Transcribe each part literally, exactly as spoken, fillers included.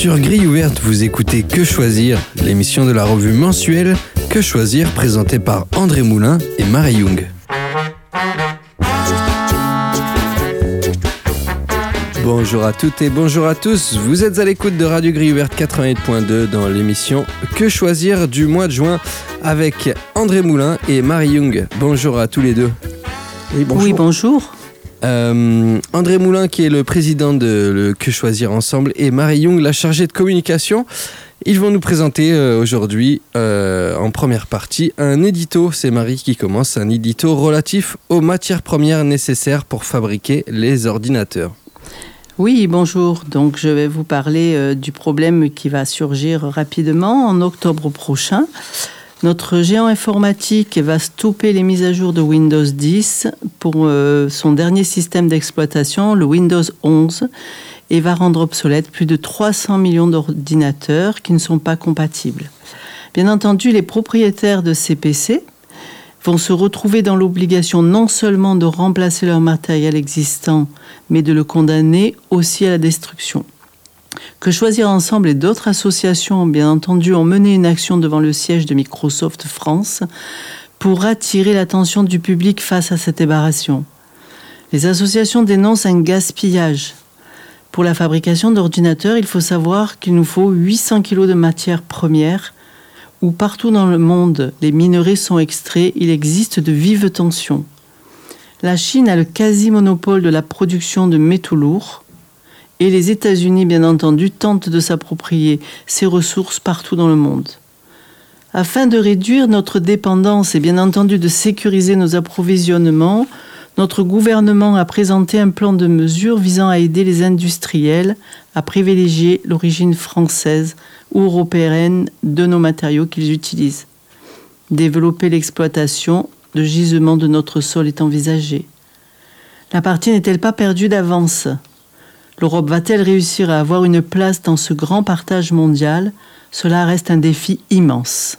Sur Grille Ouverte, vous écoutez Que Choisir, l'émission de la revue mensuelle Que Choisir, présentée par André Moulin et Marie Young. Bonjour à toutes et bonjour à tous, vous êtes à l'écoute de Radio Grille Ouverte quatre-vingt-huit point deux dans l'émission Que Choisir du mois de juin avec André Moulin et Marie Young. Bonjour à tous les deux. Oui, bonjour. Oui, bonjour. Euh, André Moulin qui est le président de le Que Choisir Ensemble et Marie Young la chargée de communication. Ils vont nous présenter euh, aujourd'hui euh, en première partie un édito, c'est Marie qui commence, un édito relatif aux matières premières nécessaires pour fabriquer les ordinateurs. Oui, bonjour. Donc, je vais vous parler euh, du problème qui va surgir rapidement en octobre prochain. Notre géant informatique va stopper les mises à jour de Windows dix pour euh, son dernier système d'exploitation, le Windows onze, et va rendre obsolète plus de trois cents millions d'ordinateurs qui ne sont pas compatibles. Bien entendu, les propriétaires de ces P C vont se retrouver dans l'obligation non seulement de remplacer leur matériel existant, mais de le condamner aussi à la destruction. Que Choisir Ensemble et d'autres associations, bien entendu, ont mené une action devant le siège de Microsoft France pour attirer l'attention du public face à cette aberration. Les associations dénoncent un gaspillage. Pour la fabrication d'ordinateurs, il faut savoir qu'il nous faut huit cents kilos de matières premières où partout dans le monde, les minerais sont extraits, il existe de vives tensions. La Chine a le quasi-monopole de la production de métaux lourds et les États-Unis, bien entendu, tentent de s'approprier ces ressources partout dans le monde. Afin de réduire notre dépendance et bien entendu de sécuriser nos approvisionnements, notre gouvernement a présenté un plan de mesures visant à aider les industriels à privilégier l'origine française ou européenne de nos matériaux qu'ils utilisent. Développer l'exploitation de gisements de notre sol est envisagé. La partie n'est-elle pas perdue d'avance ? L'Europe va-t-elle réussir à avoir une place dans ce grand partage mondial ? Cela reste un défi immense.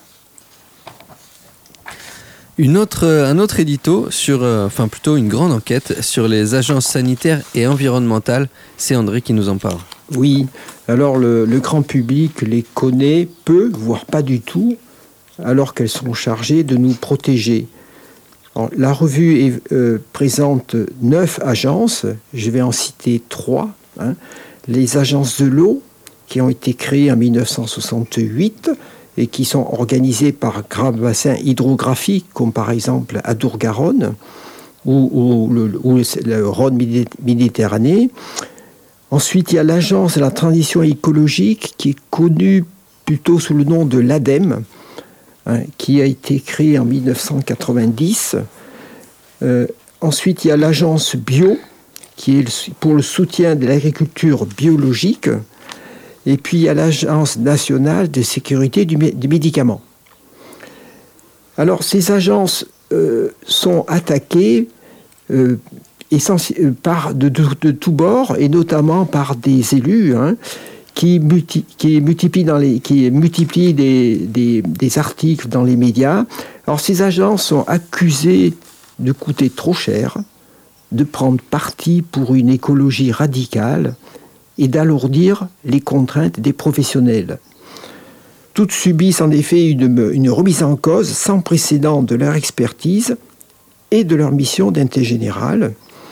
Une autre, un autre édito, sur, euh, enfin plutôt une grande enquête sur les agences sanitaires et environnementales. C'est André qui nous en parle. Oui, alors le, le grand public les connaît peu, voire pas du tout, alors qu'elles sont chargées de nous protéger. Alors, la revue est, euh, présente neuf agences, je vais en citer trois. Hein. Les agences de l'eau, qui ont été créées en dix-neuf cent soixante-huit et qui sont organisées par grands bassins hydrographiques, comme par exemple Adour-Garonne ou, ou, le, ou le Rhône Méditerranée. Ensuite, il y a l'Agence de la transition écologique qui est connue plutôt sous le nom de l'ADEME, hein, qui a été créée en dix-neuf cent quatre-vingt-dix. Euh, ensuite, il y a l'Agence Bio, qui est pour le soutien de l'agriculture biologique. Et puis, il y a l'Agence nationale de sécurité du mé- des médicaments. Alors, ces agences euh, sont attaquées euh, essentiellement par de, de, de tous bords, et notamment par des élus hein, qui, multi, qui multiplient, dans les, qui multiplient des, des, des articles dans les médias. Alors, ces agences sont accusées de coûter trop cher, de prendre parti pour une écologie radicale et d'alourdir les contraintes des professionnels. Toutes subissent en effet une, une remise en cause sans précédent de leur expertise et de leur mission d'intérêt général.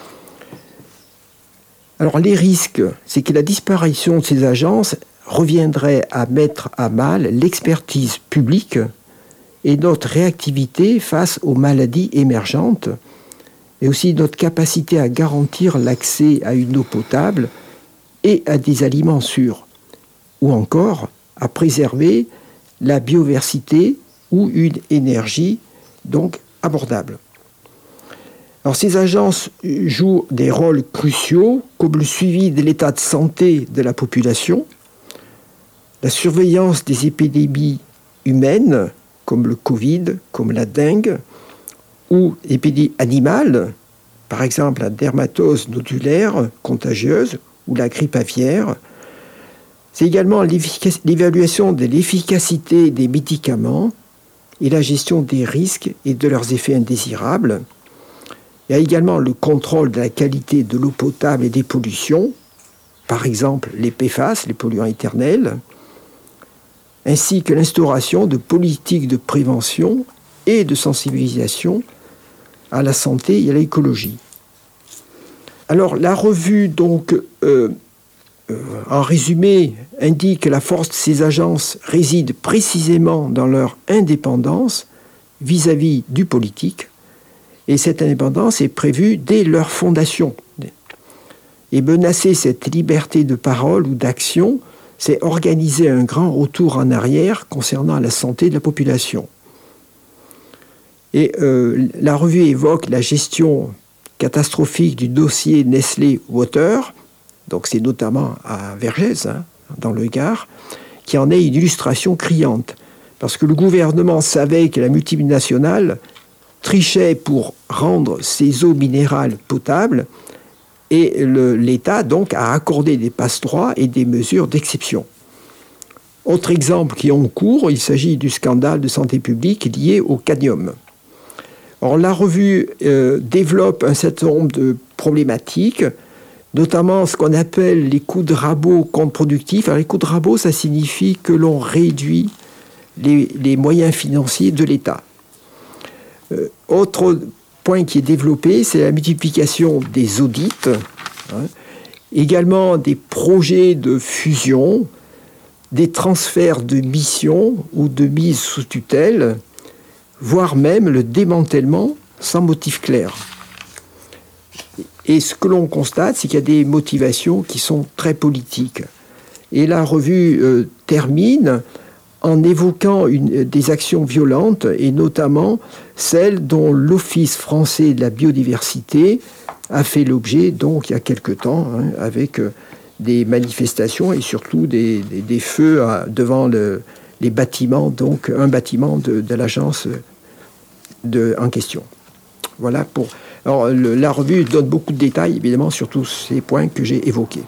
Alors les risques, c'est que la disparition de ces agences reviendrait à mettre à mal l'expertise publique et notre réactivité face aux maladies émergentes, et aussi notre capacité à garantir l'accès à une eau potable et à des aliments sûrs, ou encore à préserver la biodiversité ou une énergie donc abordable. Alors, ces agences jouent des rôles cruciaux comme le suivi de l'état de santé de la population, la surveillance des épidémies humaines comme le Covid, comme la dengue, ou épidémies animales, par exemple la dermatose nodulaire contagieuse ou la grippe aviaire. C'est également l'évaluation de l'efficacité des médicaments et la gestion des risques et de leurs effets indésirables. Il y a également le contrôle de la qualité de l'eau potable et des pollutions, par exemple les P F A S, les polluants éternels, ainsi que l'instauration de politiques de prévention et de sensibilisation à la santé et à l'écologie. Alors la revue, donc, euh, euh, en résumé, indique que la force de ces agences réside précisément dans leur indépendance vis-à-vis du politique, et cette indépendance est prévue dès leur fondation. Et menacer cette liberté de parole ou d'action, c'est organiser un grand retour en arrière concernant la santé de la population. Et euh, la revue évoque la gestion catastrophique du dossier Nestlé Water, donc c'est notamment à Vergès, hein, dans le Gard, qui en est une illustration criante. Parce que le gouvernement savait que la multinationale trichait pour rendre ses eaux minérales potables, et le, l'État donc a accordé des passe-droits et des mesures d'exception. Autre exemple qui est en cours, il s'agit du scandale de santé publique lié au cadmium. Or, la revue euh, développe un certain nombre de problématiques, notamment ce qu'on appelle les coups de rabot contre-productifs. Alors, les coups de rabot, ça signifie que l'on réduit les, les moyens financiers de l'État. Euh, autre point qui est développé, c'est la multiplication des audits, hein, également des projets de fusion, des transferts de missions ou de mise sous tutelle, voire même le démantèlement sans motif clair. Et ce que l'on constate, c'est qu'il y a des motivations qui sont très politiques. Et la revue euh, termine en évoquant une, des actions violentes, et notamment celles dont l'Office français de la biodiversité a fait l'objet, donc, il y a quelque temps, hein, avec euh, des manifestations et surtout des, des, des feux à, devant le, les bâtiments, donc un bâtiment de, de l'agence de, en question. Voilà pour... Alors, le, la revue donne beaucoup de détails, évidemment, sur tous ces points que j'ai évoqués.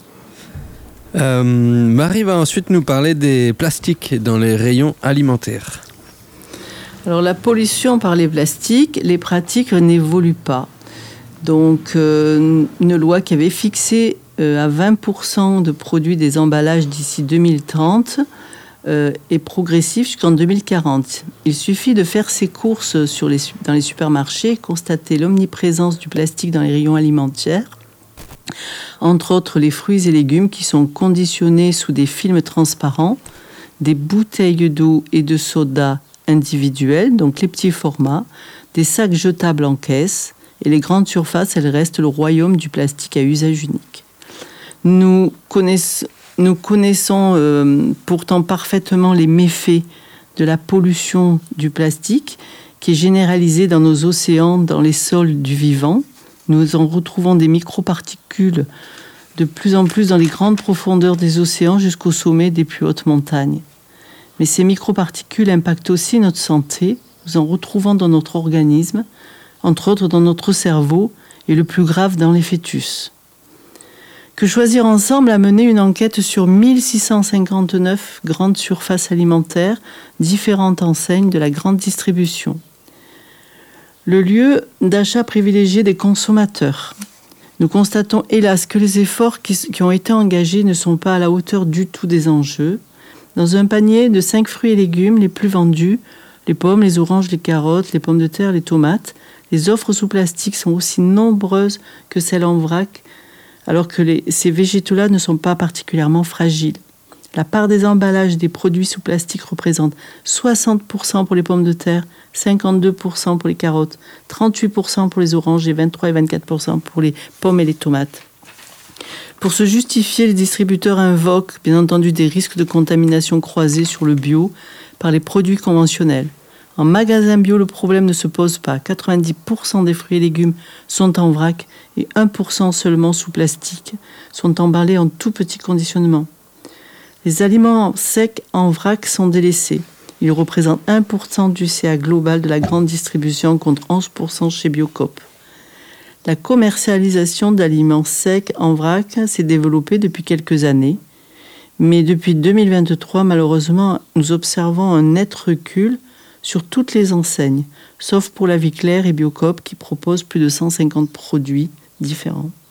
Euh, Marie va ensuite nous parler des plastiques dans les rayons alimentaires. Alors, la pollution par les plastiques, les pratiques n'évoluent pas. Donc, euh, une loi qui avait fixé euh, à vingt pour cent de produits des emballages d'ici deux mille trente euh, est progressive jusqu'en deux mille quarante. Il suffit de faire ses courses sur les, dans les supermarchés et constater l'omniprésence du plastique dans les rayons alimentaires. Entre autres, les fruits et légumes qui sont conditionnés sous des films transparents, des bouteilles d'eau et de soda individuelles, donc les petits formats, des sacs jetables en caisse, et les grandes surfaces, elles restent le royaume du plastique à usage unique. Nous connaissons, nous connaissons euh, pourtant parfaitement les méfaits de la pollution du plastique qui est généralisée dans nos océans, dans les sols du vivant. Nous en retrouvons des microparticules de plus en plus dans les grandes profondeurs des océans jusqu'au sommet des plus hautes montagnes. Mais ces microparticules impactent aussi notre santé. Nous en retrouvons dans notre organisme, entre autres dans notre cerveau, et le plus grave dans les fœtus. Que Choisir Ensemble a mené une enquête sur mille six cent cinquante-neuf grandes surfaces alimentaires, différentes enseignes de la grande distribution. Le lieu d'achat privilégié des consommateurs. Nous constatons hélas que les efforts qui, qui ont été engagés ne sont pas à la hauteur du tout des enjeux. Dans un panier de cinq fruits et légumes les plus vendus, les pommes, les oranges, les carottes, les pommes de terre, les tomates, les offres sous plastique sont aussi nombreuses que celles en vrac, alors que les, ces végétaux-là ne sont pas particulièrement fragiles. La part des emballages des produits sous plastique représente soixante pour cent pour les pommes de terre, cinquante-deux pour cent pour les carottes, trente-huit pour cent pour les oranges et vingt-trois et vingt-quatre pour cent pour les pommes et les tomates. Pour se justifier, les distributeurs invoquent bien entendu des risques de contamination croisés sur le bio par les produits conventionnels. En magasin bio, le problème ne se pose pas. quatre-vingt-dix pour cent des fruits et légumes sont en vrac et un pour cent seulement sous plastique sont emballés en tout petit conditionnement. Les aliments secs en vrac sont délaissés. Ils représentent un pour cent du C A global de la grande distribution contre onze pour cent chez Biocoop. La commercialisation d'aliments secs en vrac s'est développée depuis quelques années. Mais depuis deux mille vingt-trois, malheureusement, nous observons un net recul sur toutes les enseignes, sauf pour La Vie Claire et Biocoop qui proposent plus de cent cinquante produits différents.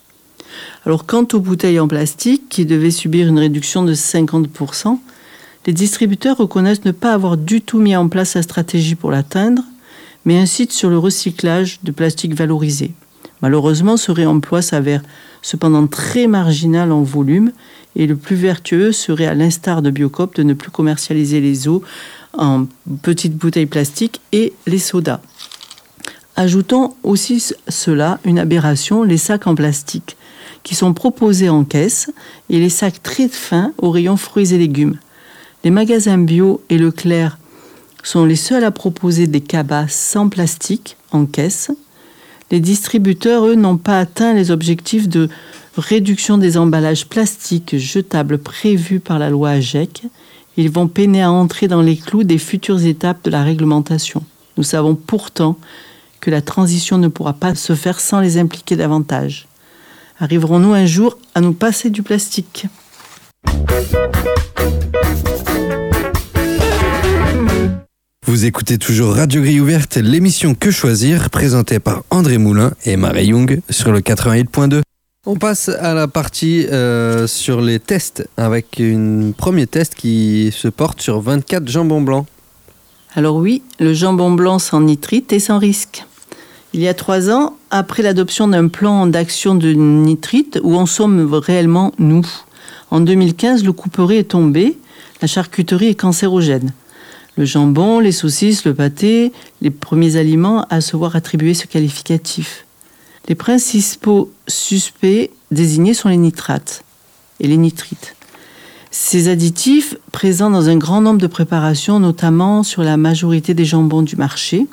Alors, quant aux bouteilles en plastique qui devaient subir une réduction de cinquante pour cent, les distributeurs reconnaissent ne pas avoir du tout mis en place la stratégie pour l'atteindre, mais incitent sur le recyclage de plastique valorisé. Malheureusement, ce réemploi s'avère cependant très marginal en volume et le plus vertueux serait, à l'instar de Biocoop, de ne plus commercialiser les eaux en petites bouteilles plastiques et les sodas. Ajoutons aussi cela une aberration, les sacs en plastique, qui sont proposés en caisse, et les sacs très fins au rayon fruits et légumes. Les magasins bio et Leclerc sont les seuls à proposer des cabas sans plastique en caisse. Les distributeurs, eux, n'ont pas atteint les objectifs de réduction des emballages plastiques jetables prévus par la loi A G E C. Ils vont peiner à entrer dans les clous des futures étapes de la réglementation. Nous savons pourtant que la transition ne pourra pas se faire sans les impliquer davantage. Arriverons-nous un jour à nous passer du plastique ? Vous écoutez toujours Radio Grille Ouverte, l'émission Que Choisir, présentée par André Moulin et Marie Young sur le quatre-vingt-huit point deux. On passe à la partie euh, sur les tests, avec un premier test qui se porte sur vingt-quatre jambons blancs. Alors oui, le jambon blanc sans nitrite et sans risque. Il y a trois ans, après l'adoption d'un plan d'action de nitrite, où en sommes réellement nous ? En deux mille quinze, le couperet est tombé, la charcuterie est cancérogène. Le jambon, les saucisses, le pâté, les premiers aliments à se voir attribuer ce qualificatif. Les principaux suspects désignés sont les nitrates et les nitrites. Ces additifs, présents dans un grand nombre de préparations, notamment sur la majorité des jambons du marché.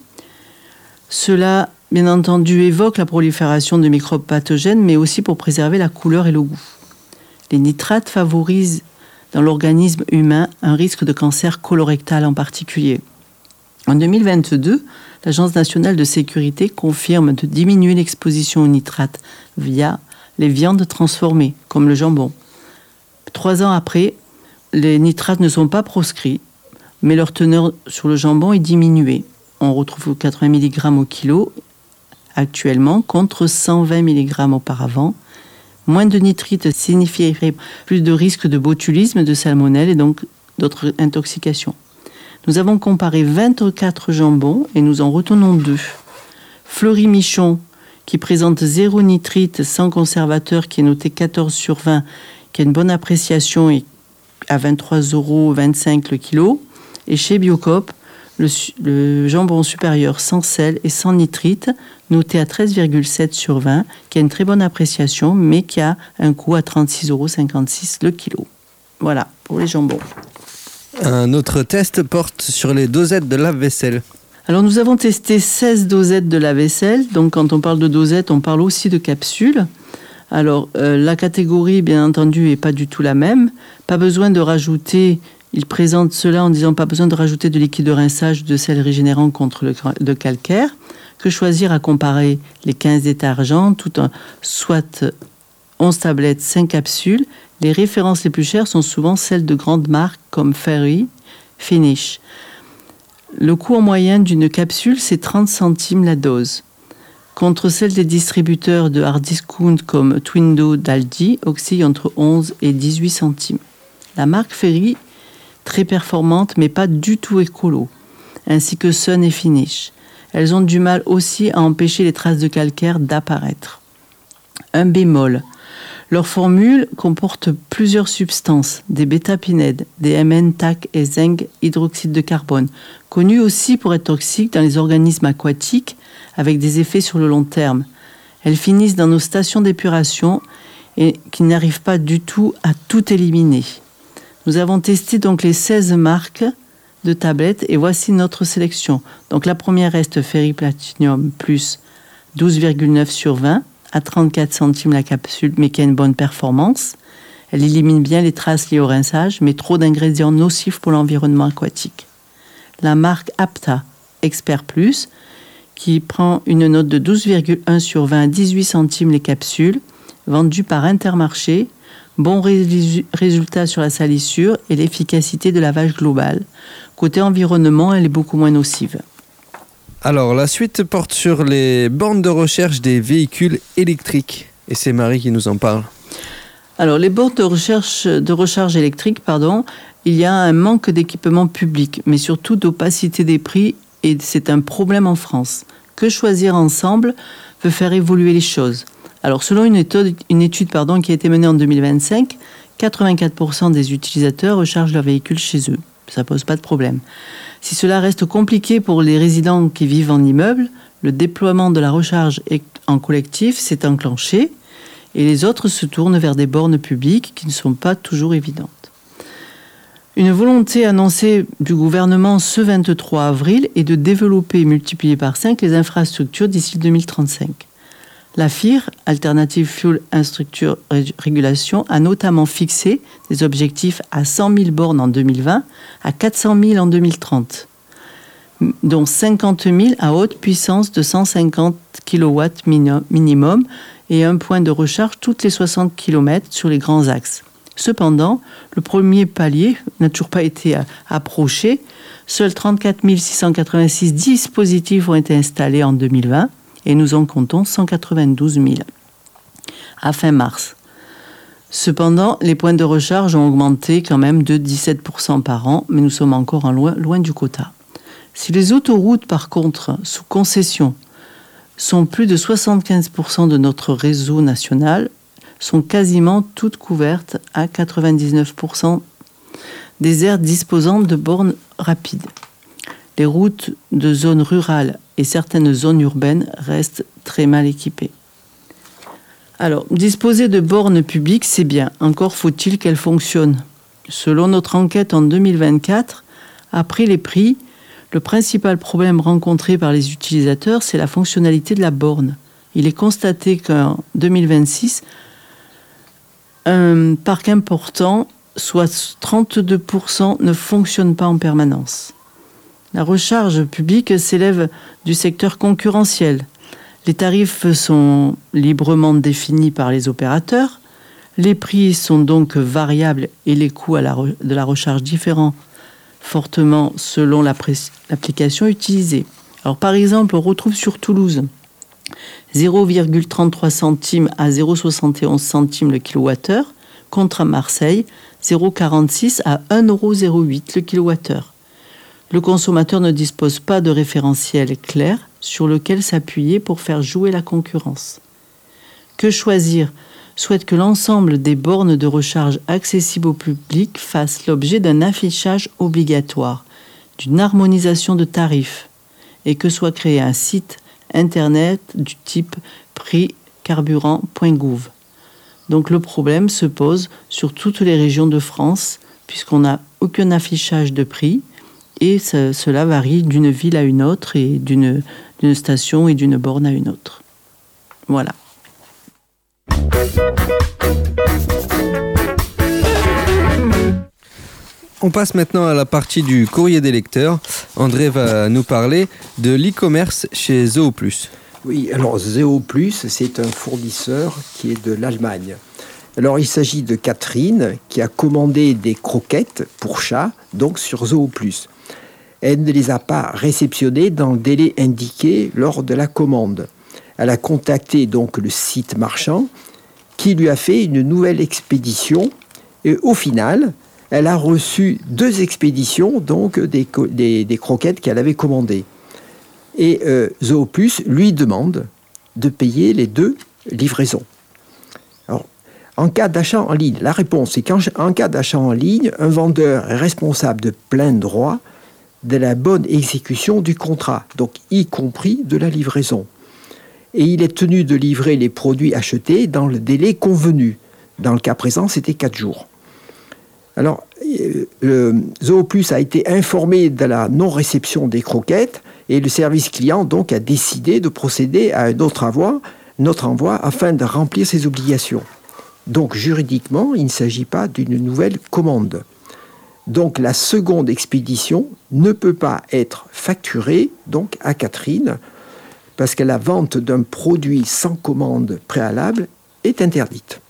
Cela, bien entendu, évoque la prolifération de microbes pathogènes, mais aussi pour préserver la couleur et le goût. Les nitrates favorisent dans l'organisme humain un risque de cancer colorectal en particulier. En deux mille vingt-deux, l'Agence nationale de sécurité confirme de diminuer l'exposition aux nitrates via les viandes transformées, comme le jambon. Trois ans après, les nitrates ne sont pas proscrits, mais leur teneur sur le jambon est diminuée. On retrouve quatre-vingts milligrammes au kilo actuellement contre cent vingt milligrammes auparavant. Moins de nitrites signifierait plus de risque de botulisme, de salmonelle et donc d'autres intoxications. Nous avons comparé vingt-quatre jambons et nous en retenons deux. Fleury-Michon, qui présente zéro nitrite sans conservateur, qui est noté quatorze sur vingt, qui a une bonne appréciation et à vingt-trois euros vingt-cinq le kilo. Et chez Biocoop, le, le jambon supérieur sans sel et sans nitrite, noté à treize virgule sept sur vingt, qui a une très bonne appréciation, mais qui a un coût à trente-six euros cinquante-six le kilo. Voilà, pour les jambons. Un autre test porte sur les dosettes de lave-vaisselle. Alors nous avons testé seize dosettes de lave-vaisselle. Donc quand on parle de dosettes, on parle aussi de capsules. Alors euh, la catégorie, bien entendu, n'est pas du tout la même. Pas besoin de rajouter, ils présentent cela en disant pas besoin de rajouter de liquide de rinçage de sel régénérant contre le de calcaire. Que choisir à comparer les quinze détergents, tout en soit onze tablettes, cinq capsules. Les références les plus chères sont souvent celles de grandes marques comme Fairy, Finish. Le coût en moyenne d'une capsule, c'est trente centimes la dose, contre celle des distributeurs de hard discount comme Twindo d'Aldi, oscille entre onze et dix-huit centimes. La marque Fairy, très performante mais pas du tout écolo, ainsi que Sun et Finish. Elles ont du mal aussi à empêcher les traces de calcaire d'apparaître. Un bémol. Leur formule comporte plusieurs substances, des bêta-pinèdes, des M N, T A C et zinc hydroxyde de carbone, connus aussi pour être toxiques dans les organismes aquatiques avec des effets sur le long terme. Elles finissent dans nos stations d'épuration et qui n'arrivent pas du tout à tout éliminer. Nous avons testé donc les seize marques de tablettes et voici notre sélection. Donc la première reste Fairy Platinum Plus douze virgule neuf sur vingt. À trente-quatre centimes la capsule, mais qui a une bonne performance. Elle élimine bien les traces liées au rinçage, mais trop d'ingrédients nocifs pour l'environnement aquatique. La marque Apta Expert Plus, qui prend une note de douze virgule un sur vingt à dix-huit centimes les capsules, vendue par Intermarché. Bon rés- résultat sur la salissure et l'efficacité de lavage global. Côté environnement, elle est beaucoup moins nocive. Alors, la suite porte sur les bornes de recharge des véhicules électriques. Et c'est Marie qui nous en parle. Alors, les bornes de, recherche, de recharge électrique, pardon, il y a un manque d'équipement public, mais surtout d'opacité des prix, et c'est un problème en France. Que choisir ensemble veut faire évoluer les choses. Alors, selon une étude, une étude pardon, qui a été menée en deux mille vingt-cinq, quatre-vingt-quatre pour cent des utilisateurs rechargent leur véhicule chez eux. Ça pose pas de problème. Si cela reste compliqué pour les résidents qui vivent en immeuble, le déploiement de la recharge en collectif s'est enclenché et les autres se tournent vers des bornes publiques qui ne sont pas toujours évidentes. Une volonté annoncée du gouvernement ce vingt-trois avril est de développer et multiplier par cinq les infrastructures d'ici deux mille trente-cinq. La F I R, Alternative Fuel Infrastructure Regulation, a notamment fixé des objectifs à cent mille bornes en deux mille vingt, à quatre cent mille en deux mille trente, dont cinquante mille à haute puissance de cent cinquante kilowatts minimum et un point de recharge toutes les soixante kilomètres sur les grands axes. Cependant, le premier palier n'a toujours pas été approché. Seuls trente-quatre mille six cent quatre-vingt-six dispositifs ont été installés en deux mille vingt et nous en comptons cent quatre-vingt-douze mille à fin mars. Cependant, les points de recharge ont augmenté quand même de dix-sept pour cent par an, mais nous sommes encore en loin, loin du quota. Si les autoroutes, par contre, sous concession, sont plus de soixante-quinze pour cent de notre réseau national, sont quasiment toutes couvertes à quatre-vingt-dix-neuf pour cent des aires disposant de bornes rapides. Les routes de zones rurales et certaines zones urbaines restent très mal équipées. Alors, disposer de bornes publiques, c'est bien. Encore faut-il qu'elles fonctionnent. Selon notre enquête en deux mille vingt-quatre, après les prix, le principal problème rencontré par les utilisateurs, c'est la fonctionnalité de la borne. Il est constaté qu'en deux mille vingt-six, un parc important, soit trente-deux pour cent, ne fonctionne pas en permanence. La recharge publique s'élève du secteur concurrentiel. Les tarifs sont librement définis par les opérateurs. Les prix sont donc variables et les coûts à la re- de la recharge diffèrent fortement selon la pré- l'application utilisée. Alors, par exemple, on retrouve sur Toulouse zéro virgule trente-trois centimes à zéro virgule soixante et onze centimes le kilowattheure, contre à Marseille zéro virgule quarante-six à un euro zéro virgule huit le kilowattheure. Le consommateur ne dispose pas de référentiel clair sur lequel s'appuyer pour faire jouer la concurrence. Que choisir souhaite que l'ensemble des bornes de recharge accessibles au public fassent l'objet d'un affichage obligatoire, d'une harmonisation de tarifs et que soit créé un site internet du type prix carburant point gouv. Donc le problème se pose sur toutes les régions de France puisqu'on n'a aucun affichage de prix et ça, cela varie d'une ville à une autre et d'une, d'une station et d'une borne à une autre. Voilà. On passe maintenant à la partie du courrier des lecteurs. André va nous parler de l'e-commerce chez Zooplus. Oui, alors Zooplus, c'est un fournisseur qui est de l'Allemagne. Alors il s'agit de Catherine qui a commandé des croquettes pour chat, donc sur Zooplus. Elle ne les a pas réceptionnées dans le délai indiqué lors de la commande. Elle a contacté donc le site marchand qui lui a fait une nouvelle expédition et au final, elle a reçu deux expéditions donc des, des, des croquettes qu'elle avait commandées. Et euh, Zooplus lui demande de payer les deux livraisons. Alors, en cas d'achat en ligne, la réponse est qu'en cas d'achat en ligne, un vendeur est responsable de plein droit de la bonne exécution du contrat, donc y compris de la livraison. Et il est tenu de livrer les produits achetés dans le délai convenu. Dans le cas présent, c'était quatre jours. Alors, le Zooplus a été informé de la non-réception des croquettes et le service client donc a décidé de procéder à un autre envoi, notre envoi afin de remplir ses obligations. Donc, juridiquement, il ne s'agit pas d'une nouvelle commande. Donc, la seconde expédition ne peut pas être facturée donc, à Catherine parce que la vente d'un produit sans commande préalable est interdite.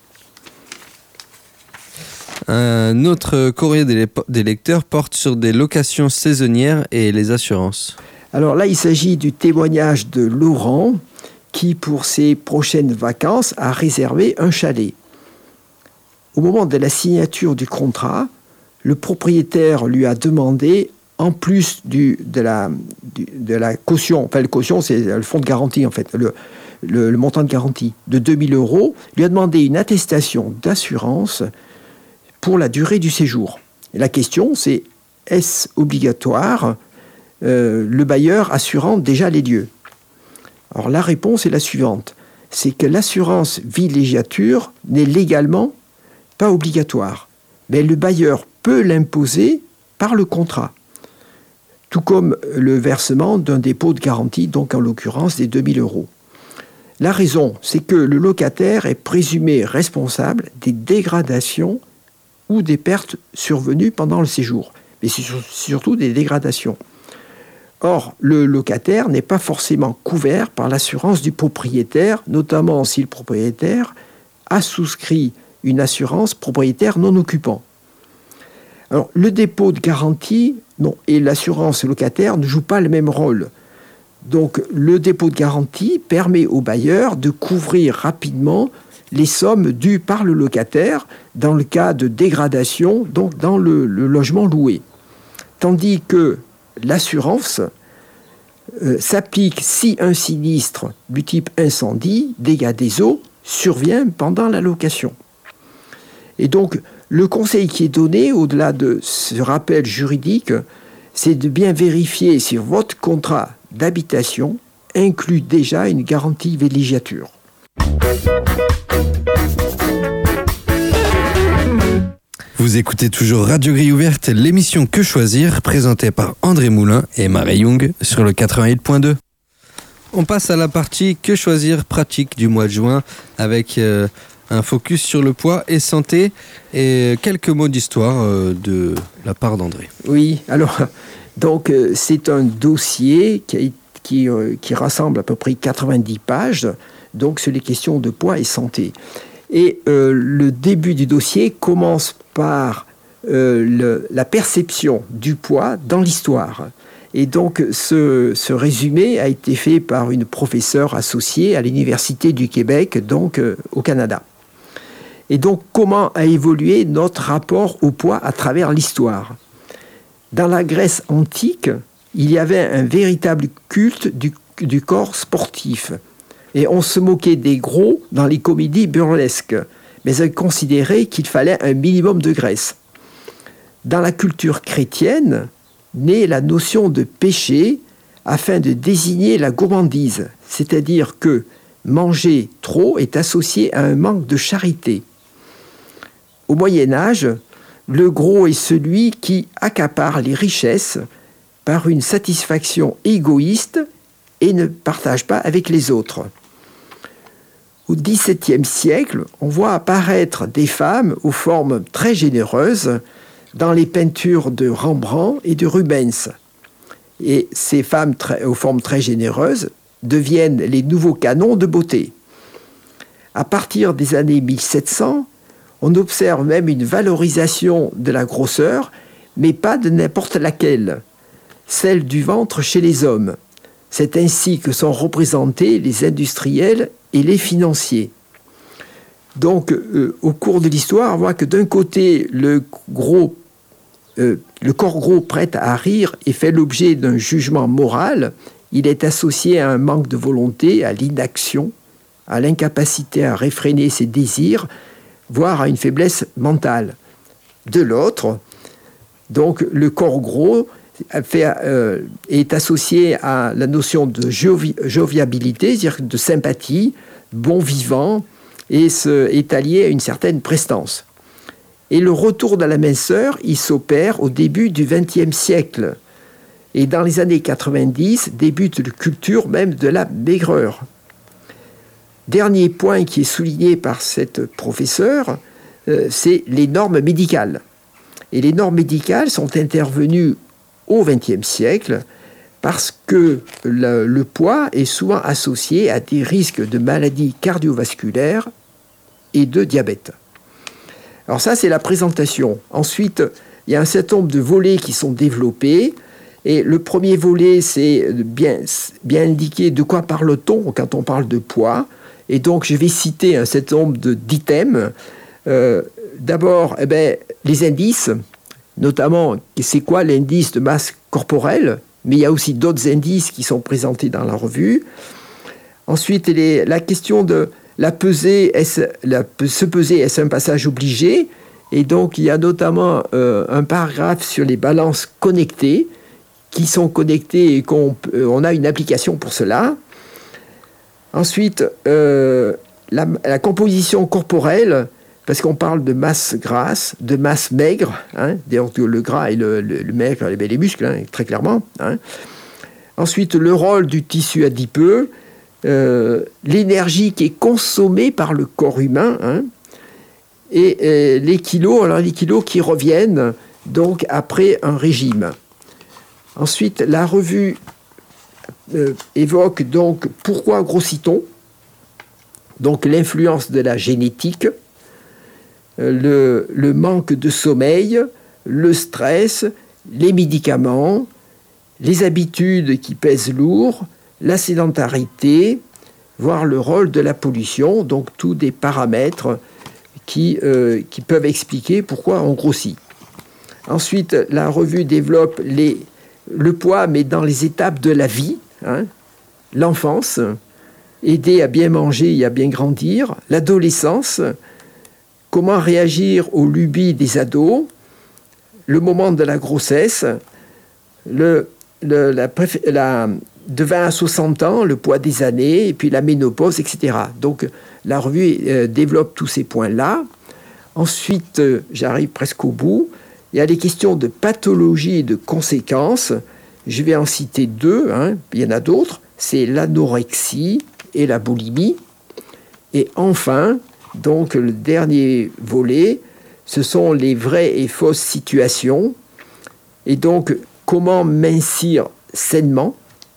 Un autre courrier des lecteurs porte sur des locations saisonnières et les assurances. Alors là, il s'agit du témoignage de Laurent qui, pour ses prochaines vacances, a réservé un chalet. Au moment de la signature du contrat, le propriétaire lui a demandé, en plus du, de, la, du, de la caution, enfin la caution c'est le fonds de garantie en fait, le, le, le montant de garantie de deux mille euros, lui a demandé une attestation d'assurance pour la durée du séjour. Et la question c'est, est-ce obligatoire euh, le bailleur assurant déjà les lieux? Alors la réponse est la suivante, c'est que l'assurance villégiature n'est légalement pas obligatoire, mais le bailleur peut l'imposer par le contrat, tout comme le versement d'un dépôt de garantie, donc en l'occurrence des deux mille euros. La raison, c'est que le locataire est présumé responsable des dégradations ou des pertes survenues pendant le séjour, mais c'est surtout des dégradations. Or, le locataire n'est pas forcément couvert par l'assurance du propriétaire, notamment si le propriétaire a souscrit une assurance propriétaire non occupant. Alors, le dépôt de garantie non, et l'assurance locataire ne jouent pas le même rôle. Donc, le dépôt de garantie permet au bailleur de couvrir rapidement les sommes dues par le locataire dans le cas de dégradation, donc dans le, le logement loué. Tandis que l'assurance euh, s'applique si un sinistre du type incendie, dégâts des eaux, survient pendant la location. Et donc, le conseil qui est donné, au-delà de ce rappel juridique, c'est de bien vérifier si votre contrat d'habitation inclut déjà une garantie villégiature. Vous écoutez toujours Radio Grille Ouverte, l'émission Que Choisir, présentée par André Moulin et Marie Young sur le quatre-vingt-huit point deux. On passe à la partie Que Choisir pratique du mois de juin avec euh, un focus sur le poids et santé et quelques mots d'histoire euh, de la part d'André. Oui, alors, donc euh, c'est un dossier qui, a, qui, euh, qui rassemble à peu près quatre-vingt-dix pages, donc sur les questions de poids et santé. Et euh, le début du dossier commence par euh, le, la perception du poids dans l'histoire. Et donc ce, ce résumé a été fait par une professeure associée à l'Université du Québec, donc euh, au Canada. Et donc comment a évolué notre rapport au poids à travers l'histoire? Dans la Grèce antique, il y avait un véritable culte du, du corps sportif. Et on se moquait des gros dans les comédies burlesques, mais on considérait qu'il fallait un minimum de graisse. Dans la culture chrétienne, naît la notion de péché afin de désigner la gourmandise, c'est-à-dire que manger trop est associé à un manque de charité. Au Moyen-Âge, le gros est celui qui accapare les richesses par une satisfaction égoïste et ne partage pas avec les autres. Au dix-septième siècle, on voit apparaître des femmes aux formes très généreuses dans les peintures de Rembrandt et de Rubens. Et ces femmes très, aux formes très généreuses deviennent les nouveaux canons de beauté. À partir des années mille sept cents, on observe même une valorisation de la grosseur, mais pas de n'importe laquelle, celle du ventre chez les hommes. C'est ainsi que sont représentés les industriels et les financiers. Donc, euh, au cours de l'histoire, on voit que d'un côté, le, gros, euh, le corps gros prête à rire et fait l'objet d'un jugement moral. Il est associé à un manque de volonté, à l'inaction, à l'incapacité à réfréner ses désirs, voire à une faiblesse mentale. De l'autre, donc, le corps gros Fait, euh, est associé à la notion de jovi- joviabilité, c'est-à-dire de sympathie, bon vivant, et ce, est allié à une certaine prestance. Et le retour de la minceur, il s'opère au début du vingtième siècle. Et dans les années quatre-vingt-dix, débute la culture même de la maigreur. Dernier point qui est souligné par cette professeure, euh, c'est les normes médicales. Et les normes médicales sont intervenues au vingtième siècle, parce que le, le poids est souvent associé à des risques de maladies cardiovasculaires et de diabète. Alors ça, c'est la présentation. Ensuite, il y a un certain nombre de volets qui sont développés, Et le premier volet, c'est bien, bien indiquer de quoi parle-t-on quand on parle de poids. Et donc, je vais citer un certain nombre de, d'items. Euh, d'abord, eh ben, les indices, notamment, c'est quoi l'indice de masse corporelle, mais il y a aussi d'autres indices qui sont présentés dans la revue. Ensuite, les, la question de la pesée, est-ce, la, se peser, est-ce un passage obligé? Et donc, il y a notamment euh, un paragraphe sur les balances connectées, qui sont connectées et qu'on euh, on a une application pour cela. Ensuite, euh, la, la composition corporelle, parce qu'on parle de masse grasse, de masse maigre, hein, le gras et le, le, le maigre, les, les muscles, hein, très clairement. Hein. Ensuite, le rôle du tissu adipeux, euh, l'énergie qui est consommée par le corps humain, hein, et, et les kilos, alors les kilos qui reviennent donc après un régime. Ensuite, la revue euh, évoque donc pourquoi grossit-on, donc l'influence de la génétique, euh, le, le manque de sommeil, le stress, les médicaments, les habitudes qui pèsent lourd, la sédentarité, voire le rôle de la pollution, donc tous des paramètres qui, euh, qui peuvent expliquer pourquoi on grossit. Ensuite, la revue développe les, le poids, mais dans les étapes de la vie, hein, l'enfance, aider à bien manger et à bien grandir, l'adolescence, comment réagir aux lubies des ados, le moment de la grossesse, le, le, la, la, de vingt à soixante ans, le poids des années, et puis la ménopause, et cetera. Donc, la revue euh, développe tous ces points-là. Ensuite, euh, j'arrive presque au bout. Il y a les questions de pathologie et de conséquences. Je vais en citer deux, hein. Il y en a d'autres. C'est l'anorexie et la boulimie. Et enfin, donc, le dernier volet, ce sont les vraies et fausses situations. Et donc, comment mincir sainement,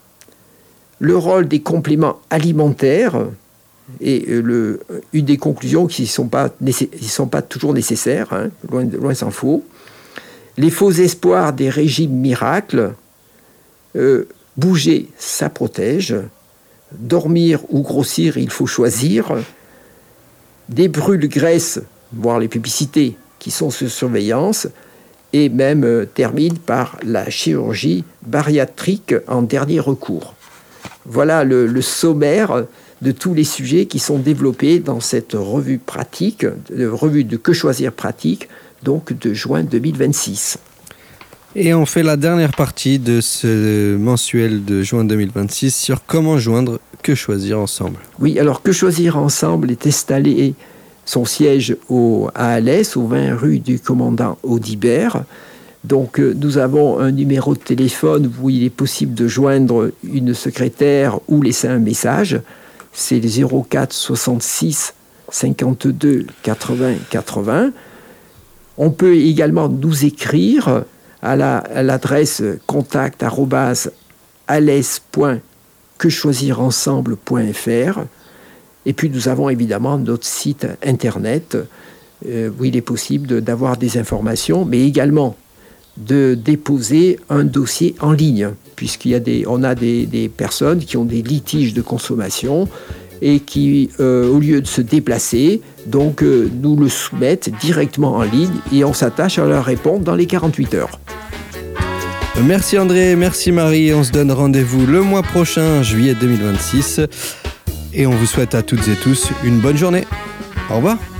le rôle des compléments alimentaires, et le, une des conclusions qui ne sont, sont pas toujours nécessaires, hein, loin, loin s'en faut, les faux espoirs des régimes miracles, euh, bouger, ça protège, dormir ou grossir, il faut choisir, des brûle-graisses, voire les publicités qui sont sous surveillance, et même euh, termine par la chirurgie bariatrique en dernier recours. Voilà le, le sommaire de tous les sujets qui sont développés dans cette revue pratique, de, revue de Que choisir pratique, donc de juin deux mille vingt-six. Et on fait la dernière partie de ce mensuel de juin deux mille vingt-six sur comment joindre Que choisir ensemble. Oui, alors Que choisir ensemble est installé son siège au, à Alès, au vingt rue du commandant Audibert. Donc euh, nous avons un numéro de téléphone où il est possible de joindre une secrétaire ou laisser un message. C'est le zéro quatre soixante-six cinquante-deux quatre-vingts quatre-vingts. On peut également nous écrire à, la, à l'adresse contact arobase alès point que choisir ensemble point f r. Et puis nous avons évidemment notre site internet euh, où il est possible de, d'avoir des informations, mais également de déposer un dossier en ligne, puisqu'il y a des, on a des, des personnes qui ont des litiges de consommation et qui, euh, au lieu de se déplacer, donc euh, nous le soumettent directement en ligne et on s'attache à leur répondre dans les quarante-huit heures. Merci André, merci Marie. On se donne rendez-vous le mois prochain, juillet deux mille vingt-six. Et on vous souhaite à toutes et tous une bonne journée. Au revoir.